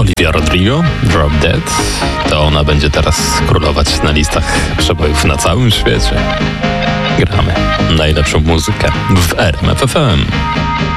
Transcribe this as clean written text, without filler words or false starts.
Olivia Rodrigo, Drop Dead. To ona będzie teraz królować na listach przebojów na całym świecie. Gramy najlepszą muzykę w RMF FM.